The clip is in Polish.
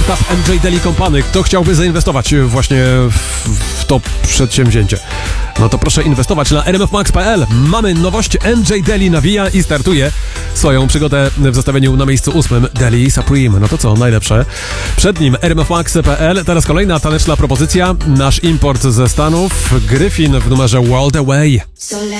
zestaw NJ Daily Company. Kto chciałby zainwestować właśnie w to przedsięwzięcie? No to proszę inwestować na rmfmax.pl. Mamy nowość. NJ Daily nawija i startuje swoją przygodę w zestawieniu na miejscu 8. Daily Supreme. No to co, najlepsze. Przed nim rmfmax.pl. Teraz kolejna taneczna propozycja. Nasz import ze Stanów. Gryfin w numerze World Away.